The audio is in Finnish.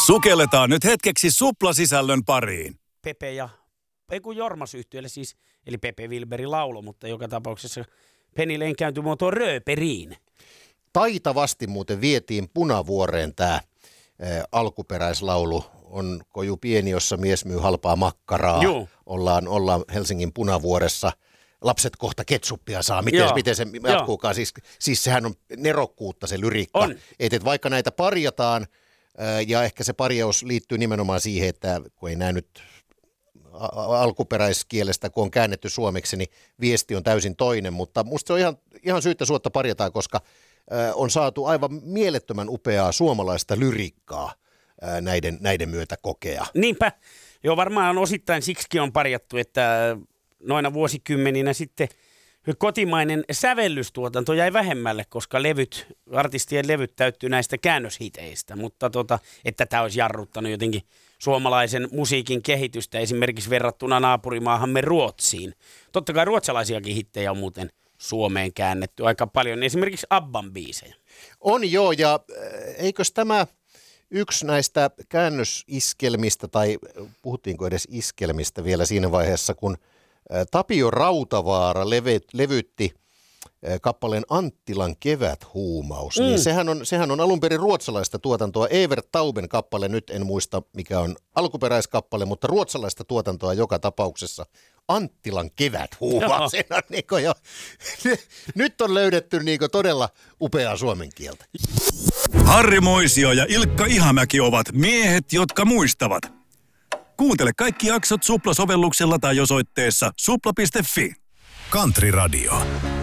Sukelletaan nyt hetkeksi suplasisällön pariin. Pepe ja, Jormas yhtyeelle siis, eli Pepe Wilberi laulo, mutta joka tapauksessa Penny Lane kääntyi muotoon Rööperiin. Taitavasti muuten vietiin Punavuoreen tämä alkuperäislaulu. On koju pieni, jossa mies myy halpaa makkaraa. Ollaan Helsingin Punavuoressa. Lapset kohta ketsuppia saa. Miten se jatkuukaan? Siis sehän on nerokkuutta se lyriikka. Et vaikka näitä parjataan, ja ehkä se parjaus liittyy nimenomaan siihen, että kun ei näy nyt alkuperäiskielestä, kun on käännetty suomeksi, niin viesti on täysin toinen. Mutta musta se on ihan syyttä suotta parjataan, koska on saatu aivan mielettömän upeaa suomalaista lyriikkaa näiden myötä kokea. Niinpä. Joo, varmaan osittain siksikin on parjattu, että noina vuosikymmeninä sitten kotimainen sävellystuotanto jäi vähemmälle, koska artistien levyt täyttyy näistä käännöshiteistä, mutta että tämä olisi jarruttanut jotenkin suomalaisen musiikin kehitystä esimerkiksi verrattuna naapurimaahamme Ruotsiin. Totta kai ruotsalaisiakin hittejä on muuten Suomeen käännetty aika paljon, esimerkiksi Abban biisejä. On joo, ja eikös tämä yksi näistä käännösiskelmistä, tai puhuttiinko edes iskelmistä vielä siinä vaiheessa, kun Tapio Rautavaara levytti kappaleen Anttilan keväthuumaus, niin sehän on alun perin ruotsalaista tuotantoa. Evert Tauben kappale, nyt en muista mikä on alkuperäiskappale, mutta ruotsalaista tuotantoa joka tapauksessa. Anttilan keväthuumaus. Nyt on löydetty todella upeaa suomen kieltä. Harri Moisio ja Ilkka Ihamäki ovat miehet, jotka muistavat. Kuuntele kaikki jaksot Supla-sovelluksella tai osoitteessa supla.fi. Country Radio.